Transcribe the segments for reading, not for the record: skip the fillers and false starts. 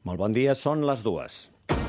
Molt bon dia, són les 2.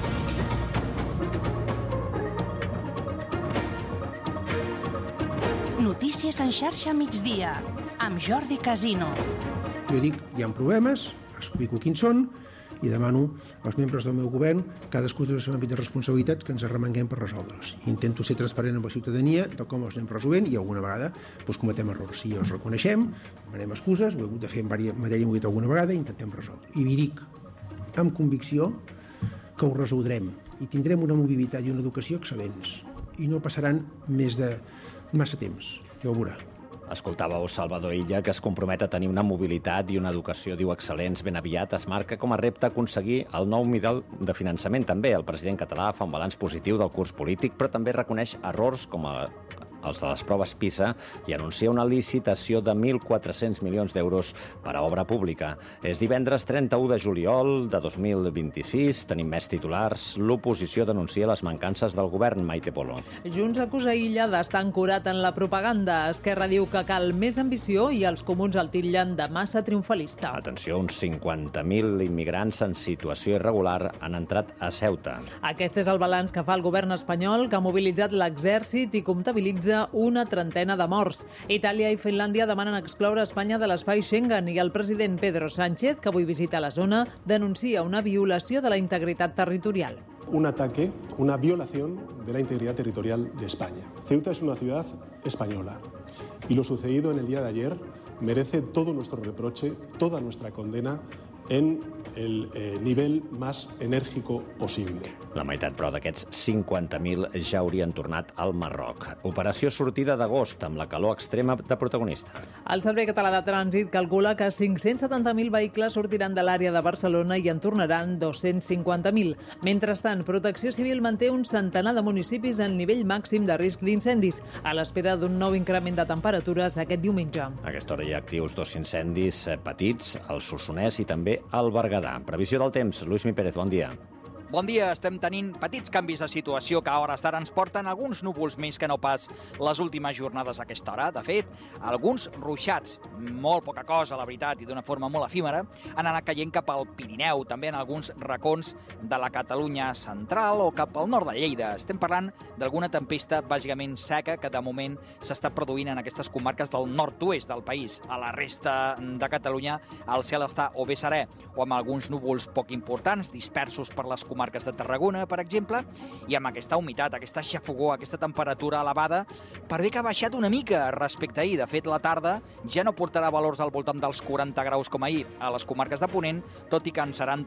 Notícies en xarxa migdia, amb Jordi Casino. Jo dic, hi ha problemes, explico quins són i demano als membres del meu govern, cadascú té el seu àmbit de responsabilitat, que ens arremanguem per resoldre'ls. Intento ser transparent amb la ciutadania de com els anem resolent i alguna vegada cometem errors. Si els reconeixem, demanem excuses, ho he hagut de fer en matèria de mobilitat alguna vegada i intentem resoldre. I vi dic amb convicció que ho resoldrem i tindrem una mobilitat i una educació excel·lents i no passaran més de massa temps, ja ho veurà. Escoltàveu Salvador Illa, que es compromet a tenir una mobilitat i una educació, diu, excel·lents. Ben aviat es marca com a repte aconseguir el nou model de finançament. També el president català fa un balanç positiu del curs polític, però també reconeix errors com els de les proves PISA i anuncia una licitació de 1.400 milions d'euros per a obra pública. És divendres 31 de juliol de 2026. Tenim més titulars. L'oposició denuncia les mancances del govern. Maite Polo. Junts acusa Illa d'estar ancorat en la propaganda. Esquerra diu que cal més ambició i els comuns el titllen de massa triomfalista. Atenció, uns 50.000 immigrants en situació irregular han entrat a Ceuta. Aquest és el balanç que fa el govern espanyol, que ha mobilitzat l'exèrcit i comptabilitza una trentena de morts. Itàlia i Finlàndia demanen excloure Espanya de l'espai Schengen i el president Pedro Sánchez, que avui visita la zona, denuncia una violació de la integritat territorial. Un ataque, una violación de la integridad territorial de España. Ceuta es una ciudad española y lo sucedido en el día de ayer merece todo nuestro reproche, toda nuestra condena en el nivell més enèrgico possible. La meitat, però, d'aquests 50.000 ja haurien tornat al Marroc. Operació sortida d'agost, amb la calor extrema de protagonista. El Servei Català de Trànsit calcula que 570.000 vehicles sortiran de l'àrea de Barcelona i en tornaran 250.000. Mentrestant, Protecció Civil manté un centenar de municipis en nivell màxim de risc d'incendis, a l'espera d'un nou increment de temperatures aquest diumenge. A aquesta hora hi ha actius 2 incendis petits, al Solsonès i també al Berguedà. Previsió del temps, Lluís Mi Pérez, bon dia. Bon dia, estem tenint petits canvis de situació que a hores d'ara ens porten alguns núvols més que no pas les últimes jornades a aquesta hora. De fet, alguns ruixats, molt poca cosa, la veritat, i d'una forma molt efímera, han anat caient cap al Pirineu, també en alguns racons de la Catalunya central o cap al nord de Lleida. Estem parlant d'alguna tempesta bàsicament seca que de moment s'està produint en aquestes comarques del nord-oest del país. A la resta de Catalunya el cel està o bé serè o amb alguns núvols poc importants, dispersos per les comarques de Tarragona, per exemple, i amb aquesta humitat, aquesta xafogor, aquesta temperatura elevada, per bé que ha baixat una mica respecte a ahir. De fet, la tarda ja no portarà valors al voltant dels 40 graus com ahir a les comarques de Ponent, tot i que en seran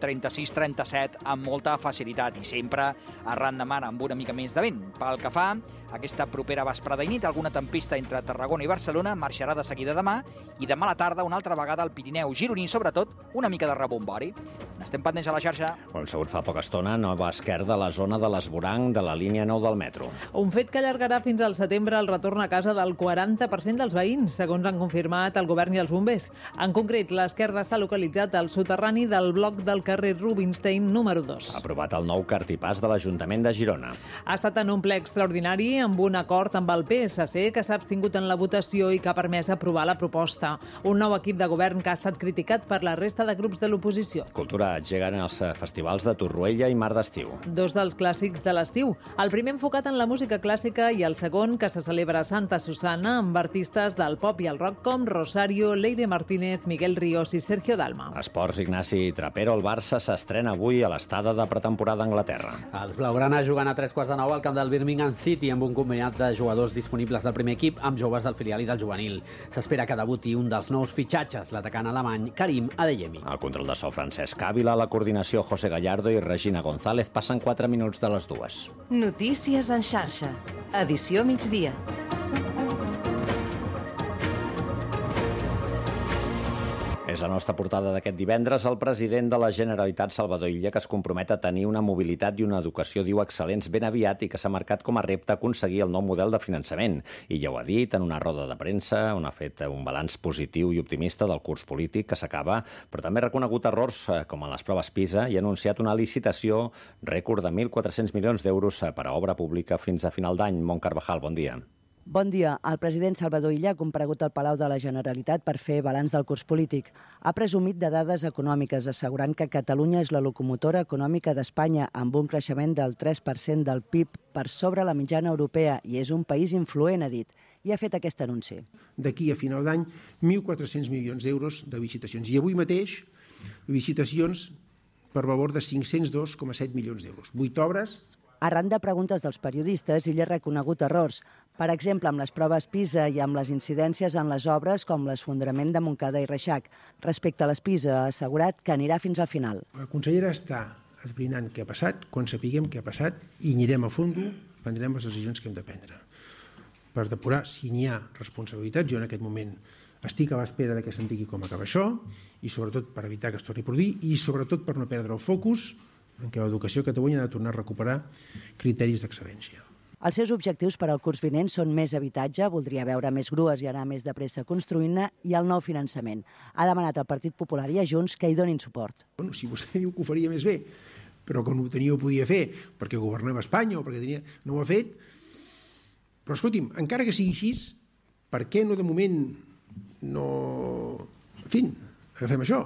36-37 amb molta facilitat i sempre arran de mar amb una mica més de vent. Pel que fa a aquesta propera vesprada i nit, alguna tempesta entre Tarragona i Barcelona marxarà de seguida demà i demà a la tarda una altra vegada al Pirineu gironí, sobretot una mica de rebombori. N'estem pendents a la xarxa. Ho hem sabut fa poca estona, nova esquerda a la zona de l'Esvoranc de la línia 9 del metro. Un fet que allargarà fins al setembre el retorn a casa del 40% dels veïns, segons han confirmat el govern i els bombers. En concret, l'esquerda s'ha localitzat al soterrani del bloc del carrer Rubinstein número 2. Ha aprovat el nou cartipàs de l'Ajuntament de Girona. Ha estat en un ple extraordinari amb un acord amb el PSC que s'ha abstingut en la votació i que ha permès aprovar la proposta. Un nou equip de govern que ha estat criticat per la resta de grups de l'oposició. Cultura gegant els festivals de Torroella i Mar d'Estiu. Dos dels clàssics de l'estiu. El primer enfocat en la música clàssica i el segon que se celebra a Santa Susana amb artistes del pop i el rock com Rosario, Leire Martínez, Miguel Ríos i Sergio Dalma. Esports, Ignasi Trapero. El Barça s'estrena avui a l'estada de pretemporada a Anglaterra. Els blaugrana jugant a 3:15 al camp del Birmingham City amb un combinat de jugadors disponibles del primer equip amb joves del filial i del juvenil. S'espera que debuti un dels nous fitxatges, l'atacant alemany Karim Adeyemi. El control de so Francesc Ávila, la coordinació José Gallardo i Regina González. Passen 4 minuts de les 2. Notícies en xarxa. Edició migdia. És la nostra portada d'aquest divendres. El president de la Generalitat, Salvador Illa, que es compromet a tenir una mobilitat i una educació, diu, excel·lents ben aviat i que s'ha marcat com a repte aconseguir el nou model de finançament. I ja ho ha dit en una roda de premsa on ha fet un balanç positiu i optimista del curs polític que s'acaba, però també ha reconegut errors com en les proves PISA i ha anunciat una licitació rècord de 1.400 milions d'euros per a obra pública fins a final d'any. Mont Carvajal, bon dia. Bon dia. El president Salvador Illa ha comparegut al Palau de la Generalitat per fer balanç del curs polític. Ha presumit de dades econòmiques, assegurant que Catalunya és la locomotora econòmica d'Espanya amb un creixement del 3% del PIB per sobre la mitjana europea i és un país influent, ha dit, i ha fet aquest anunci. D'aquí a final d'any, 1.400 milions d'euros de visitacions. I avui mateix, visitacions per valor de 502,7 milions d'euros. 8 obres. Arran de preguntes dels periodistes, Illa ha reconegut errors. Per exemple, amb les proves PISA i amb les incidències en les obres com l'esfondrament de Montcada i Reixac. Respecte a les PISA, ha assegurat que anirà fins al final. La consellera està esbrinant què ha passat, quan sapiguem què ha passat, i anirem a fons, prendrem les decisions que hem de prendre. Per depurar si n'hi ha responsabilitats, jo en aquest moment estic a l'espera que se'm digui com acaba això, i sobretot per evitar que es torni a produir, i sobretot per no perdre el focus en què l'educació a Catalunya ha de tornar a recuperar criteris d'excel·lència. Els seus objectius per al curs vinent són més habitatge, voldria veure més grues i anar més de pressa construint-ne, i el nou finançament. Ha demanat al Partit Popular i a Junts que hi donin suport. Bueno, si vostè diu que ho faria més bé, però quan ho tenia ho podia fer, perquè governava Espanya o perquè tenia... no ho ha fet. Però escolti'm, encara que sigui així, per què no de moment no... En fi, agafem això.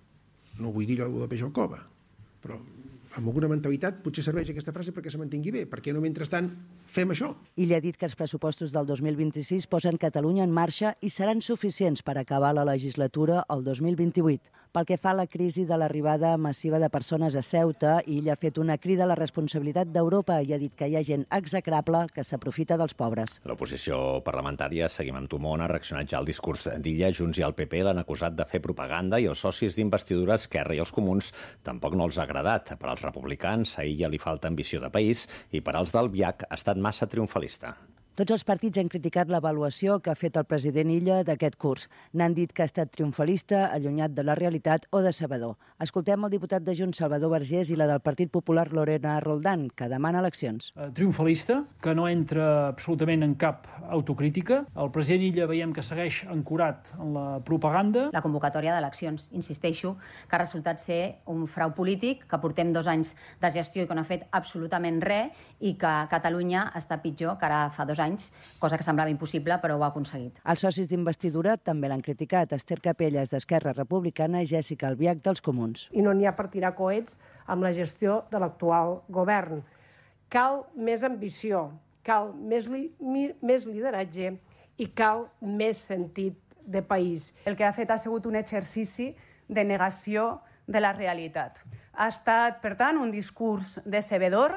No vull dir allò de peix al cova, però amb alguna mentalitat potser serveix aquesta frase perquè se mantingui bé. Per què no, mentrestant, fem això? Illa ha dit que els pressupostos del 2026 posen Catalunya en marxa i seran suficients per acabar la legislatura el 2028. Pel que fa a la crisi de l'arribada massiva de persones a Ceuta, Illa ha fet una crida a la responsabilitat d'Europa i ha dit que hi ha gent execrable que s'aprofita dels pobres. L'oposició parlamentària, Seguim amb tu, Món, ha reaccionat ja al discurs d'Illa. Junts i el PP l'han acusat de fer propaganda i els socis d'investidura Esquerra i els Comuns tampoc no els ha agradat. Per als republicans, a Illa li falta ambició de país i per als del BIAC ha estat massa triomfalista. Tots els partits han criticat l'avaluació que ha fet el president Illa d'aquest curs. N'han dit que ha estat triomfalista, allunyat de la realitat o decebedor. Escoltem el diputat de Junts, Salvador Vergés, i la del Partit Popular, Lorena Roldán, que demana eleccions. Triomfalista, que no entra absolutament en cap autocrítica. El president Illa veiem que segueix ancorat en la propaganda. La convocatòria d'eleccions, insisteixo, que ha resultat ser un frau polític, que portem 2 anys de gestió i que no ha fet absolutament res i que Catalunya està pitjor que ara fa 2 anys, cosa que semblava impossible, però ho ha aconseguit. Els socis d'investidura també l'han criticat. Esther Capelles, d'Esquerra Republicana, i Jèssica Albiach, dels Comuns. I no n'hi ha per tirar coets amb la gestió de l'actual govern. Cal més ambició, cal més lideratge i cal més sentit de país. El que ha fet ha sigut un exercici de negació de la realitat. Ha estat, per tant, un discurs decebedor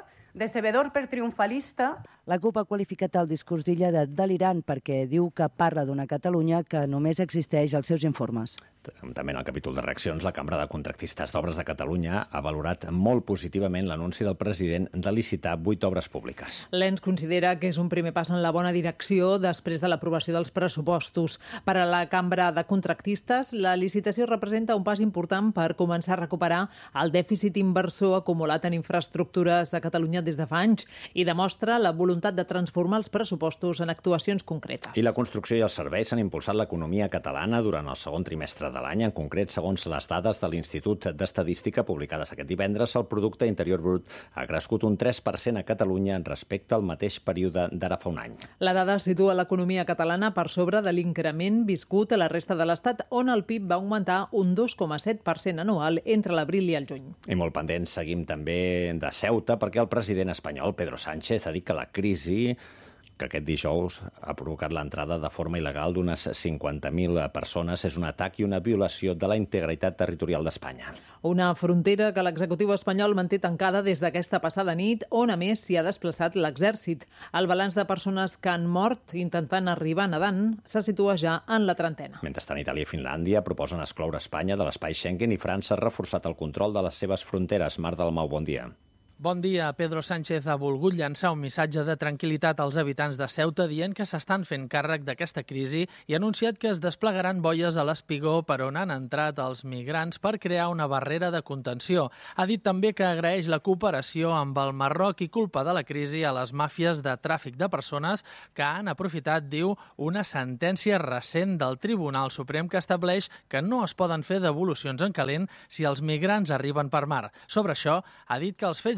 per triomfalista. La CUP ha qualificat el discurs d'Illa de delirant perquè diu que parla d'una Catalunya que només existeix als seus informes. També en el capítol de reaccions, la Cambra de Contractistes d'Obres de Catalunya ha valorat molt positivament l'anunci del president de licitar 8 obres públiques. L'ENS considera que és un primer pas en la bona direcció després de l'aprovació dels pressupostos. Per a la Cambra de Contractistes, la licitació representa un pas important per començar a recuperar el dèficit inversor acumulat en infraestructures de Catalunya des de fa anys i demostra la voluntat de transformar els pressupostos en actuacions concretes. I la construcció i els serveis han impulsat l'economia catalana durant el segon trimestre de l'any. En concret, segons les dades de l'Institut d'Estadística publicades aquest divendres, el producte interior brut ha crescut un 3% a Catalunya respecte al mateix període d'ara fa un any. La dada situa l'economia catalana per sobre de l'increment viscut a la resta de l'Estat, on el PIB va augmentar un 2,7% anual entre l'abril i el juny. I molt pendents seguim també de Ceuta, perquè el president espanyol, Pedro Sánchez, ha dit que la crisi que aquest dijous ha provocat l'entrada de forma il·legal d'unes 50.000 persones és un atac i una violació de la integritat territorial d'Espanya. Una frontera que l'executiu espanyol manté tancada des d'aquesta passada nit, on a més s'hi ha desplaçat l'exèrcit. El balanç de persones que han mort intentant arribar nedant se situa ja en la trentena. Mentrestant, Itàlia i Finlàndia proposen excloure Espanya de l'espai Schengen i França ha reforçat el control de les seves fronteres. Marc Dalmau, bon dia. Bon dia. Pedro Sánchez ha volgut llançar un missatge de tranquil·litat als habitants de Ceuta dient que s'estan fent càrrec d'aquesta crisi i ha anunciat que es desplegaran boies a l'Espigó per on han entrat els migrants per crear una barrera de contenció. Ha dit també que agraeix la cooperació amb el Marroc i culpa de la crisi a les màfies de tràfic de persones que han aprofitat, diu, una sentència recent del Tribunal Suprem que estableix que no es poden fer devolucions en calent si els migrants arriben per mar. Sobre això, ha dit que els fets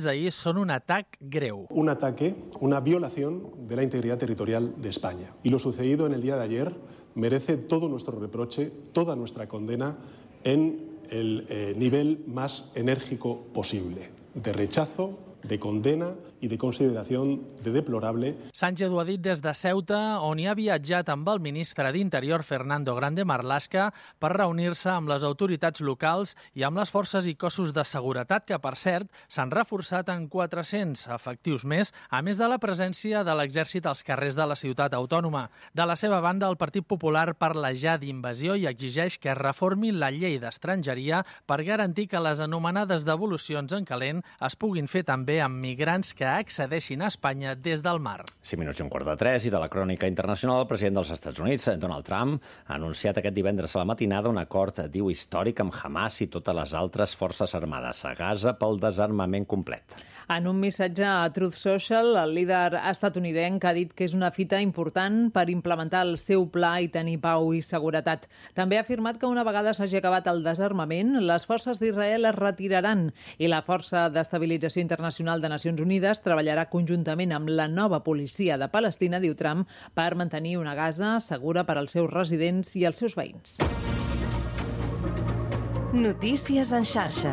ahir són un atac greu. Un ataque, una violación de la integridad territorial de España. Y lo sucedido en el día de ayer merece todo nuestro reproche, toda nuestra condena en el nivel más enérgico posible, de rechazo, de condena i de consideració de deplorable. Sánchez ho ha dit des de Ceuta, on hi ha viatjat amb el ministre d'Interior, Fernando Grande Marlaska, per reunir-se amb les autoritats locals i amb les forces i cossos de seguretat, que, per cert, s'han reforçat en 400 efectius més, a més de la presència de l'exèrcit als carrers de la ciutat autònoma. De la seva banda, el Partit Popular parla ja d'invasió i exigeix que es reformi la llei d'estrangeria per garantir que les anomenades devolucions en calent es puguin fer també amb migrants que accedeixin a Espanya des del mar. 5 minuts i un quart de 3, i de la crònica internacional, el president dels Estats Units, Donald Trump, ha anunciat aquest divendres a la matinada un acord, diu, històric amb Hamas i totes les altres forces armades a Gaza pel desarmament complet. En un missatge a Truth Social, el líder estatunidenc ha dit que és una fita important per implementar el seu pla i tenir pau i seguretat. També ha afirmat que una vegada s'hagi acabat el desarmament, les forces d'Israel es retiraran i la Força d'Estabilització Internacional de Nacions Unides treballarà conjuntament amb la nova policia de Palestina, diu Trump, per mantenir una Gaza segura per als seus residents i els seus veïns. Notícies en xarxa.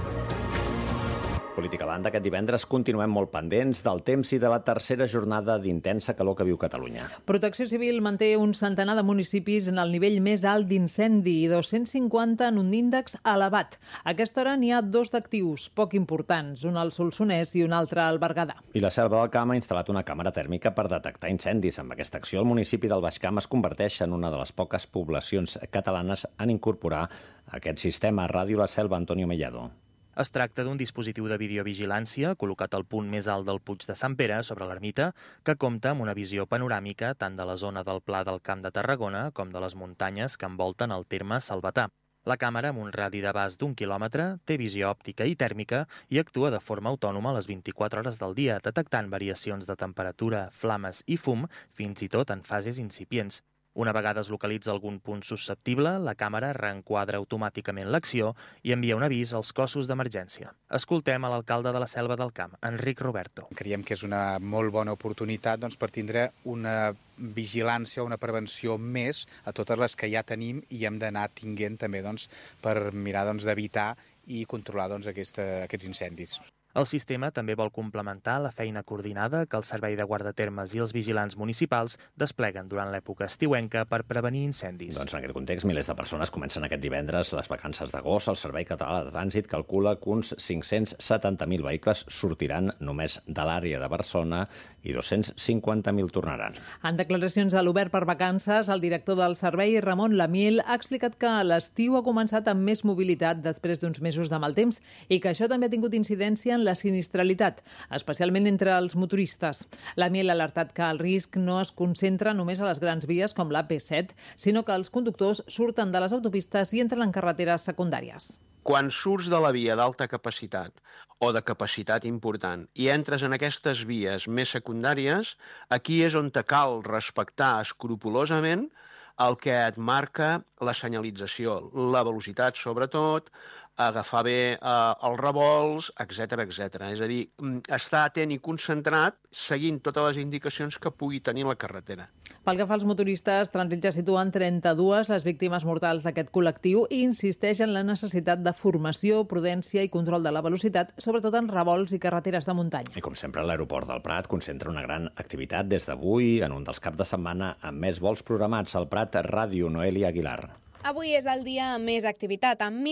Política a banda, aquest divendres continuem molt pendents del temps i de la tercera jornada d'intensa calor que viu Catalunya. Protecció Civil manté un centenar de municipis en el nivell més alt d'incendi i 250 en un índex elevat. A aquesta hora n'hi ha 2 d'actius, poc importants, un al Solsonès i un altre al Berguedà. I la Selva del Camp ha instal·lat una càmera tèrmica per detectar incendis. Amb aquesta acció, el municipi del Baix Camp es converteix en una de les poques poblacions catalanes en incorporar aquest sistema. A Ràdio La Selva, Antonio Mellado. Es tracta d'un dispositiu de videovigilància col·locat al punt més alt del Puig de Sant Pere, sobre l'ermita, que compta amb una visió panoràmica tant de la zona del Pla del Camp de Tarragona com de les muntanyes que envolten el terme selvatà. La càmera, amb un radi d'abast d'1 quilòmetre, té visió òptica i tèrmica i actua de forma autònoma a les 24 hores del dia, detectant variacions de temperatura, flames i fum, fins i tot en fases incipients. Una vegada es localitza algun punt susceptible, la càmera reenquadra automàticament l'acció i envia un avís als cossos d'emergència. Escoltem a l'alcalde de la Selva del Camp, Enric Roberto. Creiem que és una molt bona oportunitat per tindre una vigilància o una prevenció més a totes les que ja tenim i hem d'anar tinguent també per mirar d'evitar i controlar aquests incendis. El sistema també vol complementar la feina coordinada que el Servei de Guardatermes i els vigilants municipals despleguen durant l'època estiuenca per prevenir incendis. Doncs en aquest context, milers de persones comencen aquest divendres les vacances d'agost. El Servei Català de Trànsit calcula que uns 570.000 vehicles sortiran només de l'àrea de Barcelona i 250.000 tornaran. En declaracions a l'Obert per Vacances, el director del servei, Ramon Lamiel, ha explicat que l'estiu ha començat amb més mobilitat després d'uns mesos de mal temps i que això també ha tingut incidència en la sinistralitat, especialment entre els motoristes. Lamiel ha alertat que el risc no es concentra només a les grans vies com l'AP7, sinó que els conductors surten de les autopistes i entren en carreteres secundàries. Quan surts de la via d'alta capacitat o de capacitat important i entres en aquestes vies més secundàries, aquí és on te cal respectar escrupolosament el que et marca la senyalització, la velocitat sobretot, agafar bé els revolts, etc. És a dir, estar atent i concentrat seguint totes les indicacions que pugui tenir la carretera. Pel que fa als motoristes, Trànsit ja situa en 32 les víctimes mortals d'aquest col·lectiu i insisteix en la necessitat de formació, prudència i control de la velocitat, sobretot en revolts i carreteres de muntanya. I com sempre, l'aeroport del Prat concentra una gran activitat des d'avui en un dels caps de setmana amb més vols programats. Al Prat, Ràdio, Noelia Aguilar. Avui és el dia amb més activitat, amb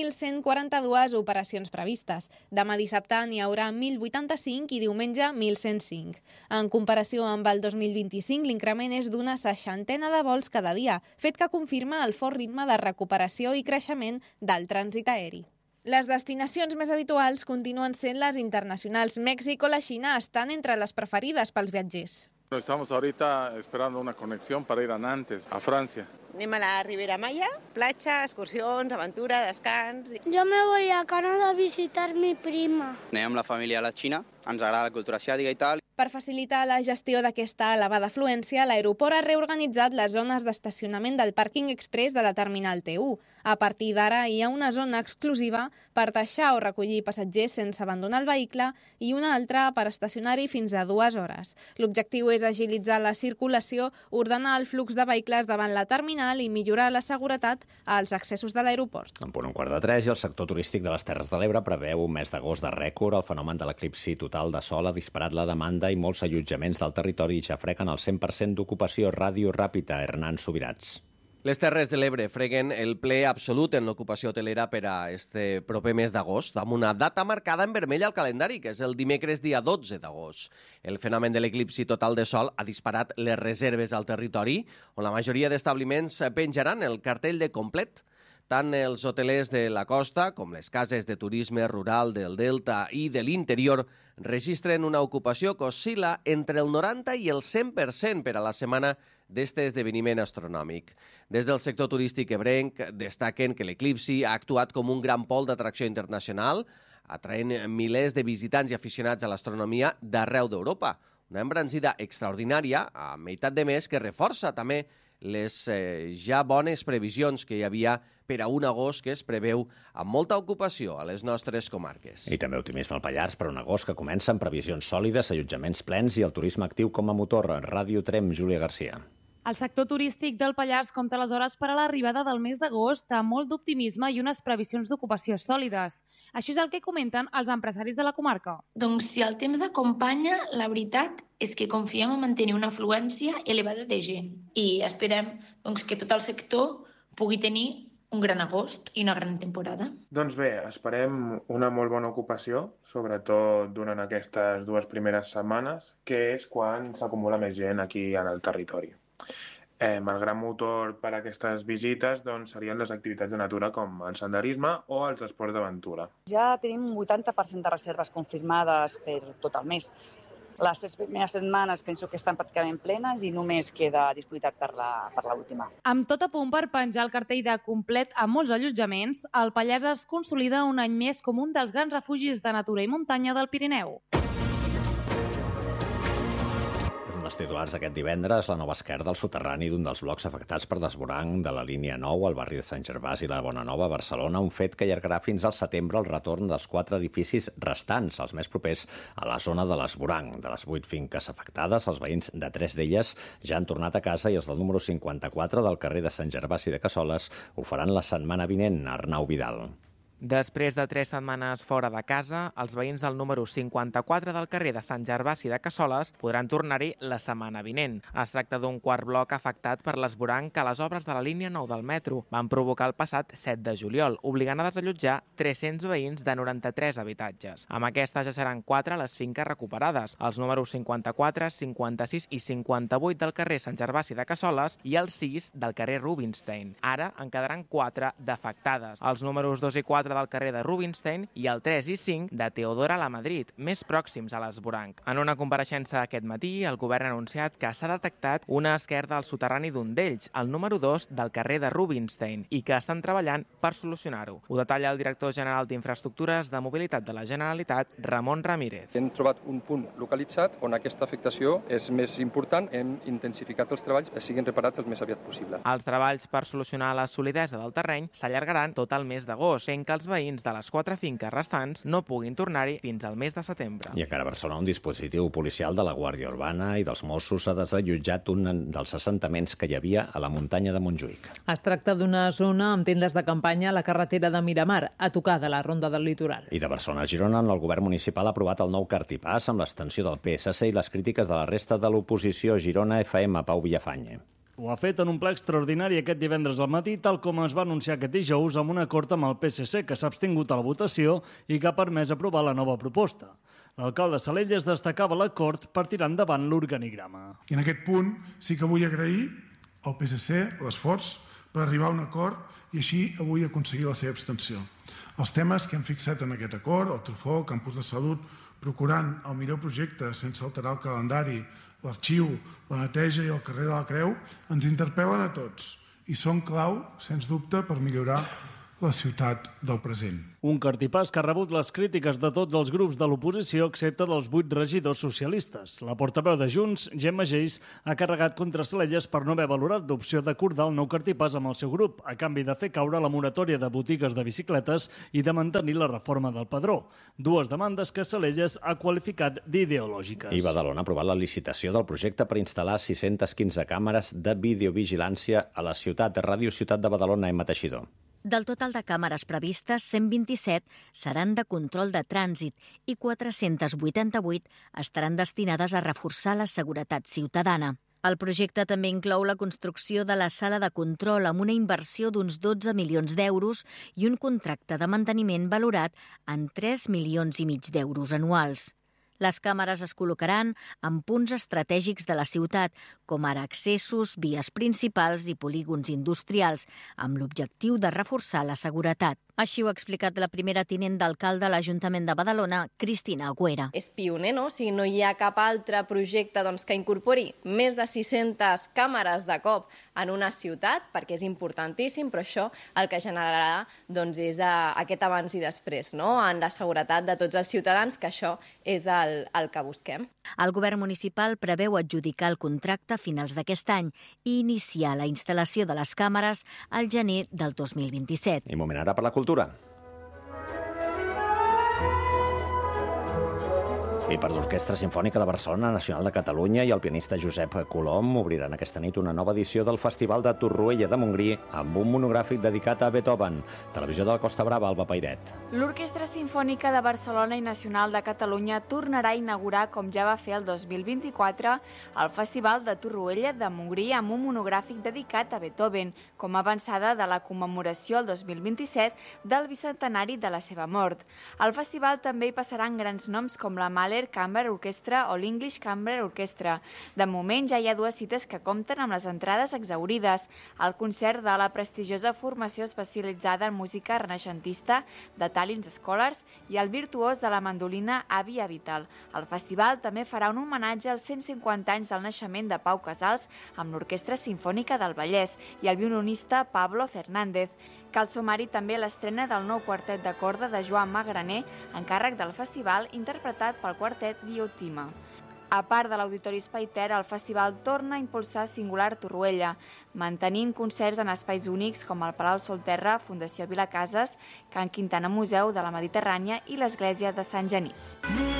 1.142 operacions previstes. Demà dissabte n'hi haurà 1.085 i diumenge 1.105. En comparació amb el 2025, l'increment és d'una 60 de vols cada dia, fet que confirma el fort ritme de recuperació i creixement del trànsit aeri. Les destinacions més habituals continuen sent les internacionals. Mèxic o la Xina estan entre les preferides pels viatgers. Estamos ahorita esperando una conexión para ir a Nantes, a Francia. Anem a la Ribera Maya, platja, excursions, aventura, descans. Yo me voy a Canadá a visitar mi prima. Anem amb la família a la Xina ens agrada la cultura asiàtica i tal. Per facilitar la gestió d'aquesta elevada afluència, l'aeroport ha reorganitzat les zones d'estacionament del pàrquing express de la terminal T1. A partir d'ara hi ha una zona exclusiva per deixar o recollir passatgers sense abandonar el vehicle i una altra per estacionar-hi fins a 2 hores. L'objectiu és agilitzar la circulació, ordenar el flux de vehicles davant la terminal i millorar la seguretat als accessos de l'aeroport. En punt 2:45 i el sector turístic de les Terres de l'Ebre preveu un mes d'agost de rècord. El fenomen de l'eclipsi total de sol ha disparat la demanda i molts allotjaments del territori ja freguen el 100% d'ocupació. Ràdio Ràpita, Hernán Subirats. Les Terres de l'Ebre freguen el ple absolut en l'ocupació hotelera per a este proper mes d'agost, amb una data marcada en vermell al calendari, que és el dimecres dia 12 d'agost. El fenomen de l'eclipsi total de sol ha disparat les reserves al territori, on la majoria d'establiments penjaran el cartell de complet. Tant els hotelers de la costa com les cases de turisme rural del Delta i de l'interior registren una ocupació que oscil·la entre el 90 i el 100% per a la setmana d'este esdeveniment astronòmic. Des del sector turístic ebrenc destaquen que l'eclipsi ha actuat com un gran pol d'atracció internacional, atraent milers de visitants i aficionats a l'astronomia d'arreu d'Europa. Una embranzida extraordinària a meitat de mes que reforça també les ja bones previsions que hi havia per a un agost que es preveu amb molta ocupació a les nostres comarques. I també optimisme al Pallars per un agost que comença amb previsions sòlides, allotjaments plens i el turisme actiu com a motor. Ràdio Trem, Júlia Garcia. El sector turístic del Pallars compta aleshores per a l'arribada del mes d'agost amb molt d'optimisme i unes previsions d'ocupació sòlides. Això és el que comenten els empresaris de la comarca. Doncs si el temps acompanya, la veritat és que confiem en mantenir una afluència elevada de gent i esperem que tot el sector pugui tenir un gran agost i una gran temporada. Doncs bé, esperem una molt bona ocupació, sobretot durant aquestes 2 primeres setmanes, que és quan s'acumula més gent aquí en el territori. El gran motor per a aquestes visites serien les activitats de natura com el senderisme o els esports d'aventura. Ja tenim un 80% de reserves confirmades per tot el mes. Les 3 primeres setmanes penso que estan pràcticament plenes i només queda disponibilitat per l'última. Amb tot a punt per penjar el cartell de complet a molts allotjaments, el Pallars es consolida un any més com un dels grans refugis de natura i muntanya del Pirineu. Els titulars aquest divendres, la nova esquerda al soterrani d'un dels blocs afectats per desborang de la línia 9 al barri de Sant Gervasi i la Bonanova a Barcelona, un fet que allargarà fins al setembre el retorn dels 4 edificis restants, els més propers a la zona de l'esborang. De les 8 finques afectades, els veïns de 3 d'elles ja han tornat a casa i els del número 54 del carrer de Sant Gervasi de Cassoles ho faran la setmana vinent. Arnau Vidal. Després de 3 setmanes fora de casa, els veïns del número 54 del carrer de Sant Gervasi de Cassoles podran tornar-hi la setmana vinent. Es tracta d'un quart bloc afectat per l'esborang que les obres de la línia 9 del metro van provocar el passat 7 de juliol, obligant a desallotjar 300 veïns de 93 habitatges. Amb aquestes ja seran 4 les finques recuperades, els números 54, 56 i 58 del carrer Sant Gervasi de Cassoles i els 6 del carrer Rubinstein. Ara en quedaran 4 d'afectades, els números 2 i 4 del carrer de Rubinstein i el 3 i 5 de Teodora la Madrid, més pròxims a l'esborang. En una compareixença aquest matí, el govern ha anunciat que s'ha detectat una esquerda al soterrani d'un d'ells, el número 2 del carrer de Rubinstein, i que estan treballant per solucionar-ho. Ho detalla el director general d'Infraestructures de Mobilitat de la Generalitat, Ramon Ramírez. Hem trobat un punt localitzat on aquesta afectació és més important. Hem intensificat els treballs que siguin reparats el més aviat possible. Els treballs per solucionar la solidesa del terreny s'allargaran tot el mes d'agost, fent que els veïns de les 4 finques restants no puguin tornar-hi fins al mes de setembre. I encara a Barcelona, un dispositiu policial de la Guàrdia Urbana i dels Mossos ha desallotjat un dels assentaments que hi havia a la muntanya de Montjuïc. Es tracta d'una zona amb tendes de campanya a la carretera de Miramar, a tocar de la Ronda del Litoral. I de Barcelona a Girona, el govern municipal ha aprovat el nou cartipàs amb l'extensió del PSC i les crítiques de la resta de l'oposició. Girona FM, Pau Villafany. Ho ha fet en un ple extraordinari aquest divendres al matí, tal com es va anunciar aquest dijous amb un acord amb el PSC, que s'ha abstingut a la votació i que ha permès aprovar la nova proposta. L'alcalde Salelles destacava l'acord per tirar endavant l'organigrama. I en aquest punt sí que vull agrair al PSC l'esforç per arribar a un acord i així avui aconseguir la seva abstenció. Els temes que hem fixat en aquest acord, el trofó, el campus de salut, procurant el millor projecte sense alterar el calendari, l'arxiu, la neteja i el carrer de la Creu, ens interpel·len a tots i són clau, sens dubte, per millorar la ciutat del present. Un cartipàs que ha rebut les crítiques de tots els grups de l'oposició excepte dels 8 regidors socialistes. La portaveu de Junts, Gemma Geis, ha carregat contra Salelles per no haver valorat l'opció d'acordar el nou cartipàs amb el seu grup, a canvi de fer caure la moratòria de botigues de bicicletes i de mantenir la reforma del padró. 2 demandes que Salelles ha qualificat d'ideològiques. I Badalona ha aprovat la licitació del projecte per instal·lar 615 càmeres de videovigilància a la ciutat. Ràdio Ciutat de Badalona, Emma Teixidor. Del total de càmeres previstes, 127 seran de control de trànsit i 488 estaran destinades a reforçar la seguretat ciutadana. El projecte també inclou la construcció de la sala de control amb una inversió d'uns 12 milions d'euros i un contracte de manteniment valorat en 3,5 milions d'euros anuals. Les càmeres es col·locaran en punts estratègics de la ciutat, com ara accessos, vies principals i polígons industrials, amb l'objectiu de reforçar la seguretat. Així ho ha explicat la primera tinent d'alcalde de l'Ajuntament de Badalona, Cristina Agüera. És pioner, no? O sigui, no hi ha cap altre projecte que incorpori més de 600 càmeres de cop en una ciutat, perquè és importantíssim, però això el que generarà és aquest abans i després, no? En la seguretat de tots els ciutadans, que això és el que busquem. El govern municipal preveu adjudicar el contracte a finals d'aquest any i iniciar la instal·lació de les càmeres al gener del 2027. I moment ara per la cultura. I per l'Orquestra Simfònica de Barcelona, Nacional de Catalunya i el pianista Josep Colom obriran aquesta nit una nova edició del Festival de Torroella de Montgrí amb un monogràfic dedicat a Beethoven. Televisió de la Costa Brava, Alba Pairet. L'Orquestra Simfònica de Barcelona i Nacional de Catalunya tornarà a inaugurar, com ja va fer el 2024, el Festival de Torroella de Montgrí amb un monogràfic dedicat a Beethoven, com a avançada de la commemoració el 2027 del bicentenari de la seva mort. Al festival també hi passaran grans noms com la Mahler Chamber Orchestra o l'English Chamber Orchestra. De moment ja hi ha 2 cites que compten amb les entrades exhaurides. El concert de la prestigiosa formació especialitzada en música renaixentista de Tallinn Scholars i el virtuós de la mandolina Avi Avital. El festival també farà un homenatge als 150 anys del naixement de Pau Casals amb l'Orquestra Simfònica del Vallès i el violinista Pablo Fernández. Cal sumar-hi també l'estrena del nou quartet de corda de Joan Magraner, encàrrec del festival, interpretat pel quartet Diotima. A part de l'Auditori Espai Ter, el festival torna a impulsar Singular Torroella, mantenint concerts en espais únics com el Palau Solterra, Fundació Vilacases, Can Quintana Museu de la Mediterrània i l'Església de Sant Genís.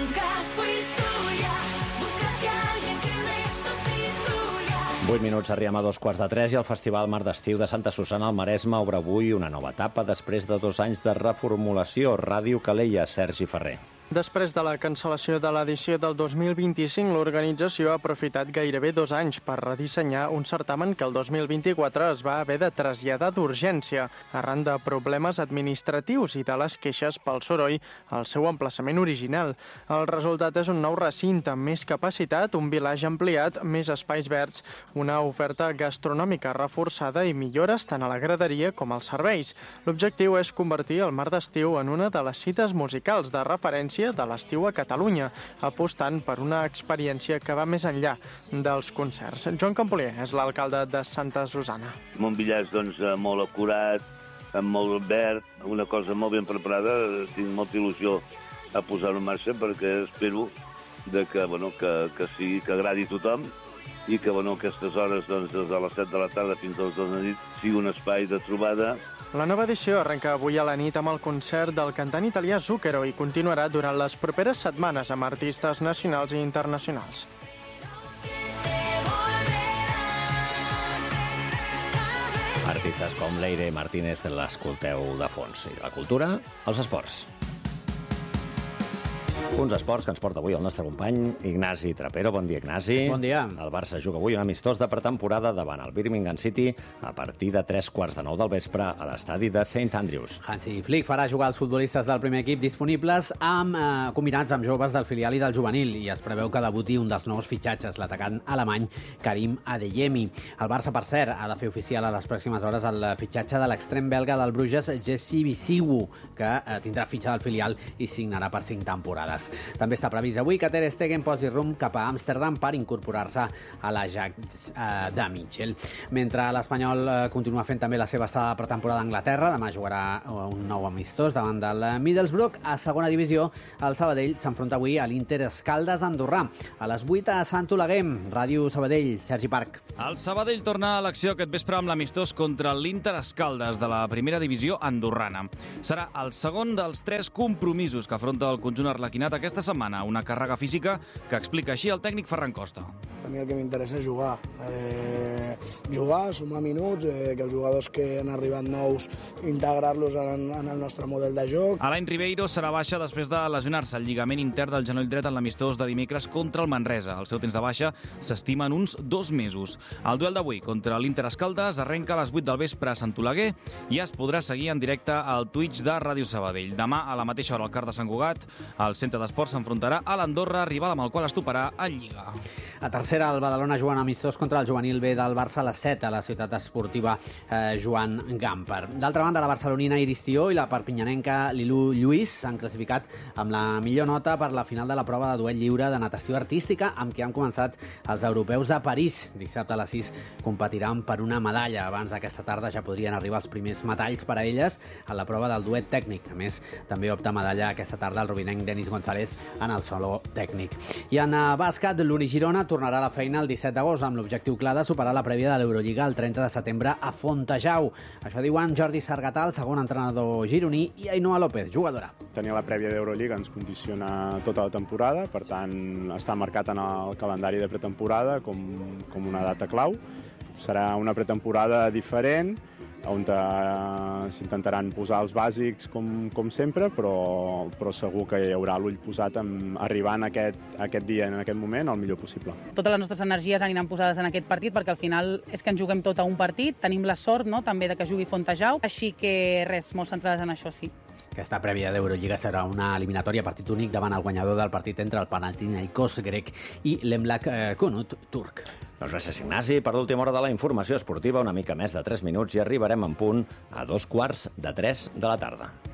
8 minuts, arribem a 2:15 i el Festival Mar d'Estiu de Santa Susana al Maresme obre avui una nova etapa després de 2 anys de reformulació. Ràdio Calella, Sergi Ferrer. Després de la cancel·lació de l'edició del 2025, l'organització ha aprofitat gairebé 2 anys per redissenyar un certamen que el 2024 es va haver de traslladar d'urgència, arran de problemes administratius i de les queixes pel soroll al seu emplaçament original. El resultat és un nou recinte amb més capacitat, un vilatge ampliat, més espais verds, una oferta gastronòmica reforçada i millores tant a la graderia com als serveis. L'objectiu és convertir el Mar d'Estiu en una de les cites musicals de referència de l'estiu a Catalunya, apostant per una experiència que va més enllà dels concerts. Joan Campolier és l'alcalde de Santa Susana. Un bitllet molt acurat, amb molt verd, una cosa molt ben preparada. Tinc molta il·lusió a posar-ho en marxa perquè espero que agradi a tothom i que aquestes hores des de les 7 de la tarda fins a les 2 de la nit sigui un espai de trobada. La nova edició arrenca avui a la nit amb el concert del cantant italià Zucchero i continuarà durant les properes setmanes amb artistes nacionals i internacionals. Artistes com Leire Martínez l'escolteu de fons. I de la cultura, els esports. Uns esports que ens porta avui el nostre company Ignasi Trapero. Bon dia, Ignasi. Bon dia. El Barça juga avui un amistós de pretemporada davant el Birmingham City a partir de 3:15 del vespre a l'estadi de St. Andrews. Hansi Flick farà jugar els futbolistes del primer equip disponibles combinats amb joves del filial i del juvenil i es preveu que debuti un dels nous fitxatges, l'atacant alemany Karim Adeyemi. El Barça, per cert, ha de fer oficial a les pròximes hores el fitxatge de l'extrem belga del Bruges, Jesse Bisigu, que tindrà fitxa del filial i signarà per 5 temporades. temporades. També està previst avui que Ter Stegen posi rumb cap a Amsterdam per incorporar-se a l'Ajax de Mitchell. Mentre l'Espanyol continua fent també la seva estada de pretemporada a Anglaterra, demà jugarà un nou amistós davant del Middlesbrough. A segona divisió, el Sabadell s'enfronta avui a l'Inter Escaldes andorrà. A les 8 a Sant Oleguer, Ràdio Sabadell, Sergi Parc. El Sabadell torna a l'acció aquest vespre amb l'amistós contra l'Inter Escaldes de la primera divisió andorrana. Serà el segon dels 3 compromisos que afronta el conjunt arlequinat aquesta setmana, una càrrega física que explica així el tècnic Ferran Costa. A mi el que m'interessa és jugar. Jugar, sumar minuts, que els jugadors que han arribat nous, integrar-los en el nostre model de joc. Alain Ribeiro serà baixa després de lesionar-se el lligament intern del genoll dret en l'amistós de dimecres contra el Manresa. El seu temps de baixa s'estima en uns 2 mesos. El duel d'avui contra l'Inter Escaldes arrenca a les 8 del vespre a Sant Oleguer i es podrà seguir en directe al Twitch de Ràdio Sabadell. Demà, a la mateixa hora al Car de Sant Cugat, el centre d'esports s'enfrontarà a l'Andorra, rival amb el qual es toparà en Lliga. A tercera, el Badalona juga en amistós contra el juvenil B del Barça a les 7 a la ciutat esportiva Joan Gamper. D'altra banda, la barcelonina Iris Tió i la perpinyanenca Lilu Lluís s'han classificat amb la millor nota per la final de la prova de duel lliure de natació artística amb què han començat els europeus de París. Dissabte a les 6 competiran per una medalla. Abans d'aquesta tarda ja podrien arribar els primers metalls per a elles en la prova del duet tècnic. A més, també opta medalla aquesta tarda el rubinenc Denis González en el solo tècnic. I en bàsquet, l'Uni Girona tornarà a la feina el 17 d'agost amb l'objectiu clar de superar la prèvia de l'Eurolliga el 30 de setembre a Fontejau. Això diuen Jordi Sargatà, el segon entrenador gironí, i Ainhoa López, jugadora. Tenir la prèvia d'Eurolliga ens condiciona tota la temporada, per tant, està marcat en el calendari de pretemporada com una data clau. Serà una pretemporada diferent, on s'intentaran posar els bàsics com sempre, però segur que hi haurà l'ull posat arribant aquest dia, en aquest moment, el millor possible. Totes les nostres energies aniran posades en aquest partit perquè al final és que ens juguem tot a un partit, tenim la sort també de que jugui Fontejau, així que res, molt centrades en això, sí. Aquesta prèvia d'Eurolliga serà una eliminatòria partit únic davant el guanyador del partit entre el Panathinaikos grec i l'Emlak Konut turc. Doncs gràcies, Ignasi. Per l'última hora de la informació esportiva, una mica més de 3 minuts i arribarem en punt a 2:15 de la tarda.